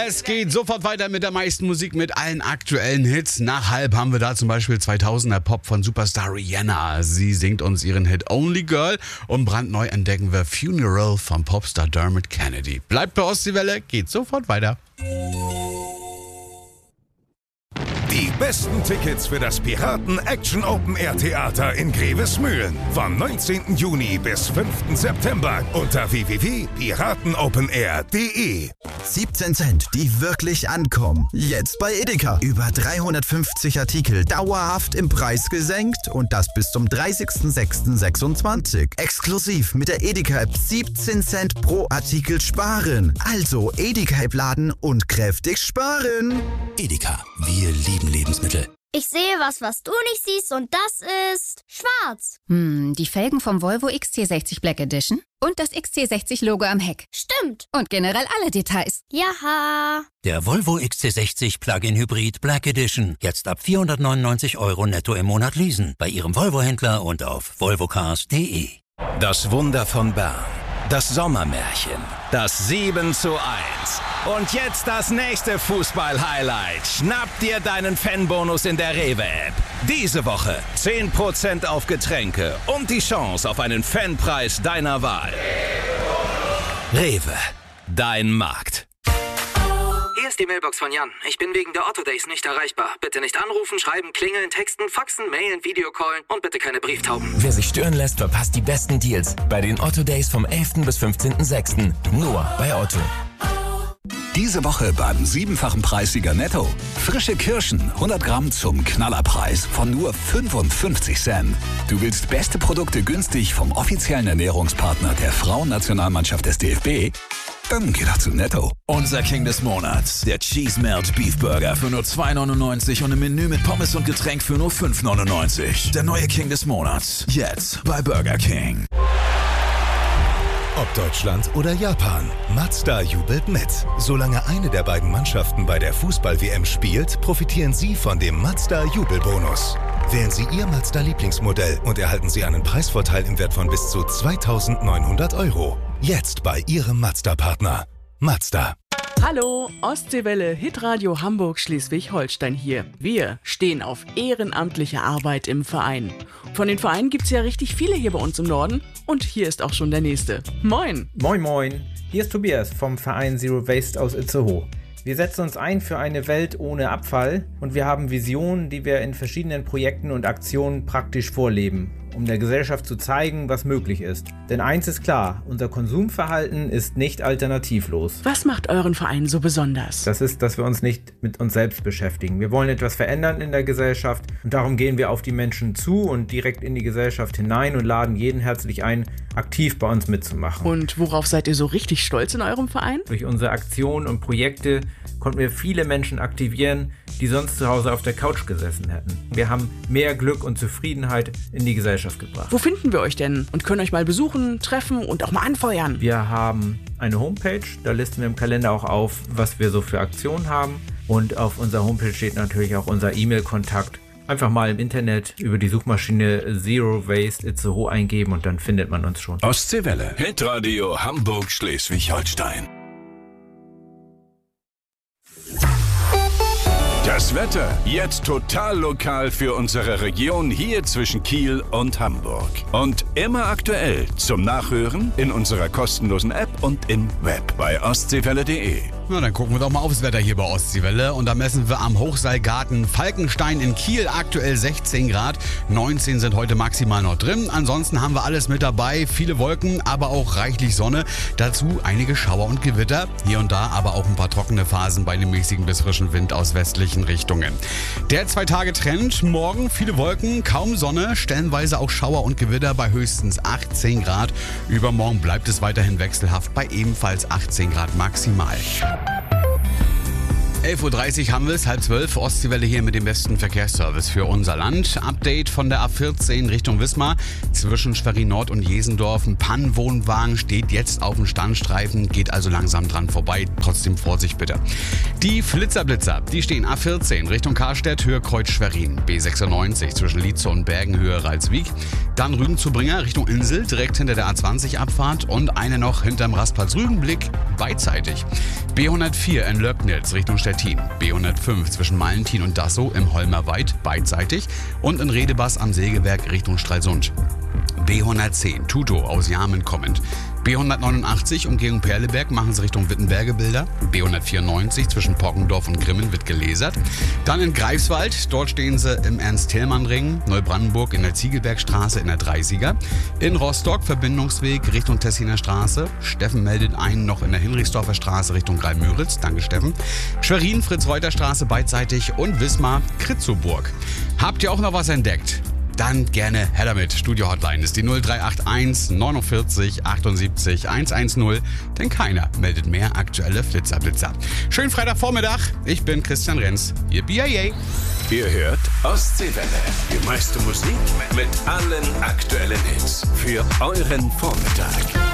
Es geht sofort weiter mit der meisten Musik, mit allen aktuellen Hits. Nach halb haben wir da zum Beispiel 2000er Pop von Superstar Rihanna. Sie singt uns ihren Hit Only Girl und brandneu entdecken wir Funeral von Popstar Dermot Kennedy. Bleibt bei Ostseewelle, geht sofort weiter. Die besten Tickets für das Piraten Action Open Air Theater in Grevesmühlen vom 19. Juni bis 5. September unter www.piratenopenair.de. 17 Cent, die wirklich ankommen. Jetzt bei Edeka. Über 350 Artikel dauerhaft im Preis gesenkt und das bis zum 30.06.26. Exklusiv mit der Edeka-App 17 Cent pro Artikel sparen. Also Edeka-App laden und kräftig sparen. Edeka, wir lieben Lebensmittel. Ich sehe was du nicht siehst und das ist schwarz. Die Felgen vom Volvo XC60 Black Edition und das XC60-Logo am Heck. Stimmt. Und generell alle Details. Jaha. Der Volvo XC60 Plug-in Hybrid Black Edition. Jetzt ab 499 € netto im Monat leasen. Bei Ihrem Volvo-Händler und auf volvocars.de. Das Wunder von Bern. Das Sommermärchen. Das 7:1. Und jetzt das nächste Fußball-Highlight. Schnapp dir deinen Fanbonus in der Rewe-App. Diese Woche 10% auf Getränke und die Chance auf einen Fanpreis deiner Wahl. Rewe, dein Markt. Hier ist die Mailbox von Jan. Ich bin wegen der Otto Days nicht erreichbar. Bitte nicht anrufen, schreiben, klingeln, texten, faxen, mailen, Videocallen und bitte keine Brieftauben. Wer sich stören lässt, verpasst die besten Deals bei den Otto Days vom 11. bis 15.06. Nur bei Otto. Diese Woche beim 7-fachen Preissieger Netto. Frische Kirschen, 100 Gramm zum Knallerpreis von nur 55 Cent. Du willst beste Produkte günstig vom offiziellen Ernährungspartner der Frauennationalmannschaft des DFB? Dann geh doch zu Netto. Unser King des Monats, der Cheese Melt Beef Burger für nur 2,99 und im Menü mit Pommes und Getränk für nur 5,99. Der neue King des Monats, jetzt bei Burger King. Ob Deutschland oder Japan, Mazda jubelt mit. Solange eine der beiden Mannschaften bei der Fußball-WM spielt, profitieren Sie von dem Mazda-Jubelbonus. Wählen Sie Ihr Mazda-Lieblingsmodell und erhalten Sie einen Preisvorteil im Wert von bis zu 2.900 €. Jetzt bei Ihrem Mazda-Partner. Mazda. Hallo, Ostseewelle, Hitradio Hamburg Schleswig-Holstein hier. Wir stehen auf ehrenamtliche Arbeit im Verein. Von den Vereinen gibt's ja richtig viele hier bei uns im Norden und hier ist auch schon der nächste. Moin! Moin moin, hier ist Tobias vom Verein Zero Waste aus Itzehoe. Wir setzen uns ein für eine Welt ohne Abfall und wir haben Visionen, die wir in verschiedenen Projekten und Aktionen praktisch vorleben, um der Gesellschaft zu zeigen, was möglich ist. Denn eins ist klar, unser Konsumverhalten ist nicht alternativlos. Was macht euren Verein so besonders? Das ist, dass wir uns nicht mit uns selbst beschäftigen. Wir wollen etwas verändern in der Gesellschaft und darum gehen wir auf die Menschen zu und direkt in die Gesellschaft hinein und laden jeden herzlich ein, aktiv bei uns mitzumachen. Und worauf seid ihr so richtig stolz in eurem Verein? Durch unsere Aktionen und Projekte konnten wir viele Menschen aktivieren, die sonst zu Hause auf der Couch gesessen hätten. Wir haben mehr Glück und Zufriedenheit in die Gesellschaft gebracht. Wo finden wir euch denn und können euch mal besuchen, treffen und auch mal anfeuern? Wir haben eine Homepage, da listen wir im Kalender auch auf, was wir so für Aktionen haben. Und auf unserer Homepage steht natürlich auch unser E-Mail-Kontakt. Einfach mal im Internet über die Suchmaschine Zero Waste Itzehoe eingeben und dann findet man uns schon. Ostseewelle. Hitradio Hamburg Schleswig-Holstein. Das Wetter jetzt total lokal für unsere Region hier zwischen Kiel und Hamburg. Und immer aktuell zum Nachhören in unserer kostenlosen App und im Web bei ostseewelle.de. Na, dann gucken wir doch mal aufs Wetter hier bei Ostseewelle. Und da messen wir am Hochseilgarten Falkenstein in Kiel aktuell 16 Grad. 19 sind heute maximal noch drin. Ansonsten haben wir alles mit dabei. Viele Wolken, aber auch reichlich Sonne. Dazu einige Schauer und Gewitter. Hier und da aber auch ein paar trockene Phasen bei einem mäßigen bis frischen Wind aus westlichen Richtungen. Der 2-Tage-Trend. Morgen viele Wolken, kaum Sonne. Stellenweise auch Schauer und Gewitter bei höchstens 18 Grad. Übermorgen bleibt es weiterhin wechselhaft bei ebenfalls 18 Grad maximal. 11.30 Uhr haben wir es, 11:30 Ostseewelle hier mit dem besten Verkehrsservice für unser Land. Update von der A14 Richtung Wismar. Zwischen Schwerin Nord und Jesendorf. Ein Pannenwohnwagen steht jetzt auf dem Standstreifen, geht also langsam dran vorbei. Trotzdem Vorsicht bitte. Die Flitzerblitzer, die stehen A14 Richtung Karstedt, Höhe Kreuz Schwerin. B96 zwischen Lietze und Bergen, Höhe Ralswiek. Dann Rügen zu Bringer Richtung Insel, direkt hinter der A20 Abfahrt. Und eine noch hinterm Rastplatz Rügenblick, beidseitig. B104 in Löcknitz Richtung Stettin, B105 zwischen Malentin und Dassow im Holmerwald beidseitig und in Redebas am Sägewerk Richtung Stralsund. B110 Tuto aus Jarmen kommend. B189 Umgehung Perleberg machen sie Richtung Wittenberge-Bilder. B194 zwischen Poggendorf und Grimmen wird gelasert. Dann in Greifswald, dort stehen sie im Ernst-Thälmann-Ring, Neubrandenburg in der Ziegelbergstraße in der 30er. In Rostock Verbindungsweg Richtung Tessiner Straße. Steffen meldet einen noch in der Hinrichsdorfer Straße Richtung Greimüritz. Danke Steffen. Schwerin Fritz-Reuter-Straße beidseitig und Wismar Kritzoburg. Habt ihr auch noch was entdeckt? Dann gerne her damit. Studio-Hotline ist die 0381 49 78 110, denn keiner meldet mehr aktuelle Flitzer-Blitzer. Schönen Freitagvormittag, ich bin Christian Renz, Ihr BIA. Ihr hört Ostseewelle. Die meiste Musik mit allen aktuellen Hits für euren Vormittag.